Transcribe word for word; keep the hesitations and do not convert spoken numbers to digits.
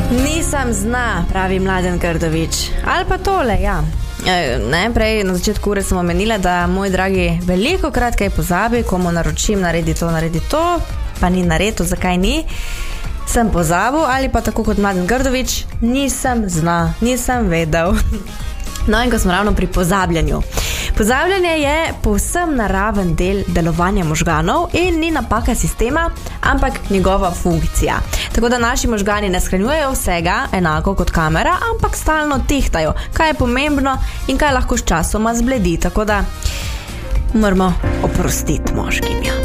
Nisem zna, pravi Mladen Grdović. Ali pa tole, ja. E, ne, prej na začetku ure sem omenila, da moj dragi veliko krat kaj pozabi, komu naročim, naredi to, naredi to, pa ni naredil, zakaj ni. Sem pozabil ali pa tako kot Mladen Grdović, nisem zna, nisem vedel. No in ko smo ravno pri pozabljanju. Pozabljanje je povsem naraven del delovanja možganov in ni napaka sistema, ampak njegova funkcija. Tako da naši možgani ne shranjujejo vsega enako kot kamera, ampak stalno tehtajo, kaj je pomembno in kaj lahko s časoma zbledi. Tako da moramo oprostiti moškim.